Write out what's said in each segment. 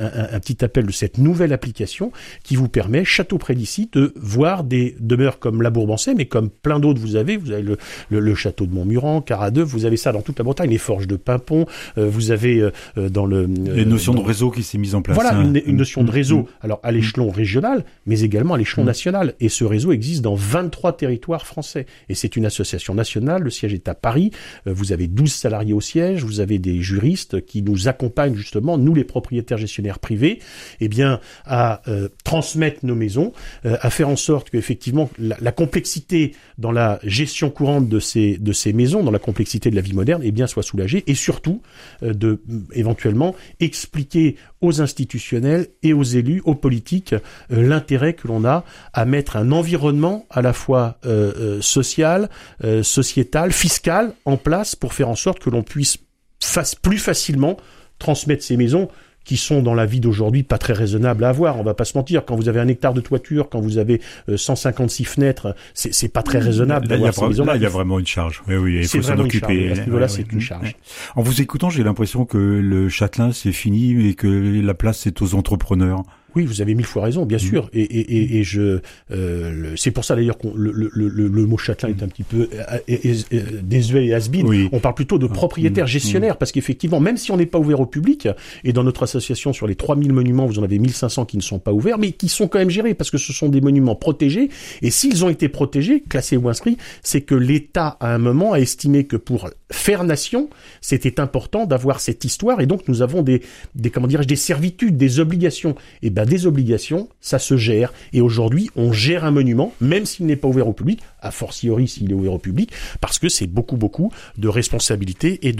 un petit appel de cette nouvelle application qui vous permet, château près d'ici, de voir des demeures comme la Bourbancais, mais comme plein d'autres vous avez le château de Montmuran, Caradeuve, vous avez ça dans toute la Bretagne, les forges de Pimpon, vous avez dans le... les notions de réseau qui s'est mise en place. Voilà, une notion de réseau, alors à l'échelon régional, mais également à l'échelon national. Et ce réseau existe dans 23 territoires français. Et c'est une association nationale, le siège est à Paris, vous avez 12 salariés au siège, vous avez des juristes qui nous accompagnent justement, nous les propriétaires gestionnaires privés, eh bien, à transmettre nos maisons, à faire en sorte qu'effectivement la complexité dans la gestion courante de ces maisons, dans la complexité de la vie moderne, eh bien, soit soulagée, et surtout de éventuellement expliquer aux institutionnels et aux élus, aux politiques, l'intérêt que l'on a à mettre un environnement à la fois social, sociétal, fiscal en place pour faire en sorte que l'on puisse plus facilement transmettre ces maisons qui sont dans la vie d'aujourd'hui pas très raisonnables à avoir. On va pas se mentir. Quand vous avez 1 hectare de toiture, quand vous avez 156 fenêtres, c'est pas très raisonnable d'avoir ces maisons-là. Là, il y a vraiment une charge. Oui, il faut s'en occuper. À ce niveau-là, c'est une charge. En vous écoutant, j'ai l'impression que le Châtelain, c'est fini et que la place, c'est aux entrepreneurs. Oui, vous avez 1000 fois raison, bien sûr. Et c'est pour ça d'ailleurs qu'on le mot châtelain est un petit peu désuet et has-been. Oui. On parle plutôt de propriétaires gestionnaires, parce qu'effectivement, même si on n'est pas ouvert au public, et dans notre association, sur les 3000 monuments, vous en avez 1500 qui ne sont pas ouverts, mais qui sont quand même gérés, parce que ce sont des monuments protégés. Et s'ils ont été protégés, classés ou inscrits, c'est que l'État, à un moment, a estimé que pour faire nation, c'était important d'avoir cette histoire, et donc nous avons des servitudes, des obligations. Et des obligations, ça se gère. Et aujourd'hui, on gère un monument, même s'il n'est pas ouvert au public, a fortiori s'il est ouvert au public, parce que c'est beaucoup de responsabilité et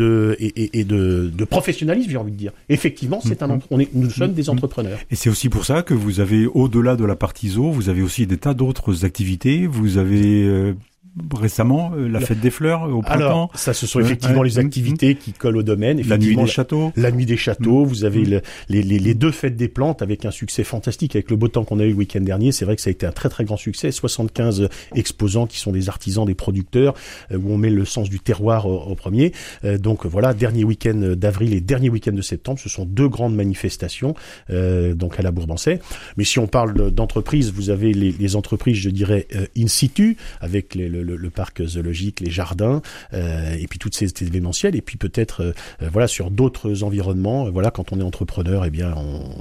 de professionnalisme, j'ai envie de dire. Effectivement, nous sommes des entrepreneurs. Et c'est aussi pour ça que vous avez, au-delà de la partie zoo, vous avez aussi des tas d'autres activités. Vous avez récemment la fête des fleurs au printemps. Alors, ça, ce sont effectivement les activités qui collent au domaine. La nuit des châteaux. La nuit des châteaux. Vous avez les 2 fêtes des plantes avec un succès fantastique avec le beau temps qu'on a eu le week-end dernier. C'est vrai que ça a été un très très grand succès. 75 exposants qui sont des artisans, des producteurs, où on met le sens du terroir au premier. Donc voilà, dernier week-end d'avril et dernier week-end de septembre, ce sont 2 grandes manifestations, donc à la Bourbancais. Mais si on parle d'entreprises, vous avez les entreprises, je dirais, in situ, avec le parc zoologique, les jardins, et puis toutes ces événementiels, et puis peut-être sur d'autres environnements. Quand on est entrepreneur, eh bien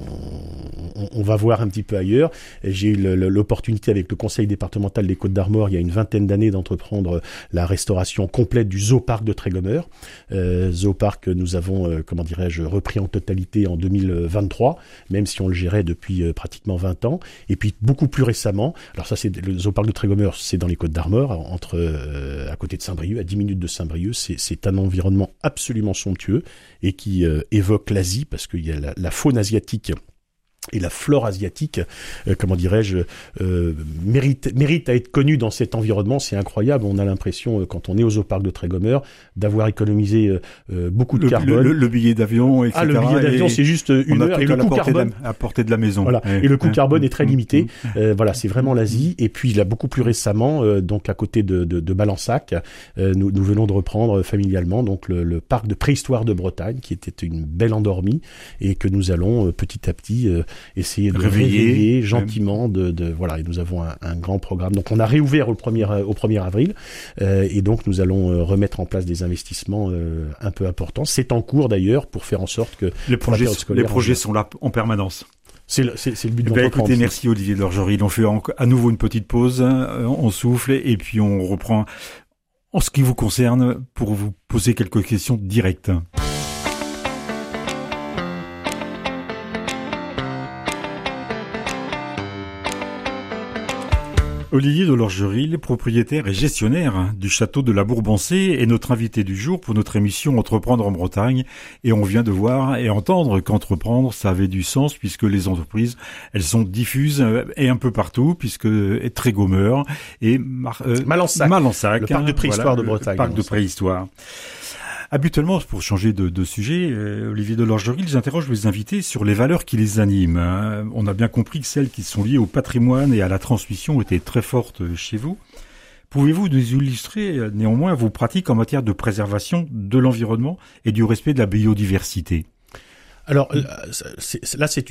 on va voir un petit peu ailleurs. J'ai eu l'opportunité avec le conseil départemental des Côtes-d'Armor il y a une 20aine d'années d'entreprendre la restauration complète du zooparc de Trégomer. Zooparc que nous avons repris en totalité en 2023, même si on le gérait depuis pratiquement 20 ans. Et puis beaucoup plus récemment, alors ça c'est le zooparc de Trégomer, c'est dans les Côtes-d'Armor, à côté de Saint-Brieuc, à 10 minutes de Saint-Brieuc. C'est un environnement absolument somptueux et qui évoque l'Asie, parce qu'il y a la faune asiatique et la flore asiatique, mérite à être connue dans cet environnement. C'est incroyable. On a l'impression, quand on est au zooparc de Trégomer, d'avoir économisé beaucoup de carbone. Le billet d'avion, etc. Le billet d'avion, c'est juste une heure. Et le coût carbone à portée de la maison. Voilà. Et le coût carbone est très limité. C'est vraiment l'Asie. Et puis, là, beaucoup plus récemment, donc à côté de Malensac, nous venons de reprendre familialement donc le parc de préhistoire de Bretagne, qui était une belle endormie, et que nous allons petit à petit essayer de réveiller gentiment, et nous avons un grand programme. Donc on a réouvert au 1er avril, et donc nous allons remettre en place des investissements un peu importants. C'est en cours d'ailleurs, pour faire en sorte que les projets sont là en permanence. C'est le but de l'entreprendre. Écoutez, merci Olivier de Lorgerie. On fait à nouveau une petite pause, on souffle et puis on reprend en ce qui vous concerne pour vous poser quelques questions directes. Olivier de Lorgerie, propriétaire et gestionnaire du château de la Bourbancais, est notre invité du jour pour notre émission Entreprendre en Bretagne. Et on vient de voir et entendre qu'entreprendre, ça avait du sens, puisque les entreprises, elles sont diffuses et un peu partout, puisque Trégomer et Malensac, le parc de préhistoire de Bretagne. Le parc de préhistoire. Habituellement, pour changer de sujet, Olivier de Lorgerie, j'interroge mes invités sur les valeurs qui les animent. On a bien compris que celles qui sont liées au patrimoine et à la transmission étaient très fortes chez vous. Pouvez-vous nous illustrer néanmoins vos pratiques en matière de préservation de l'environnement et du respect de la biodiversité ? Alors là, c'est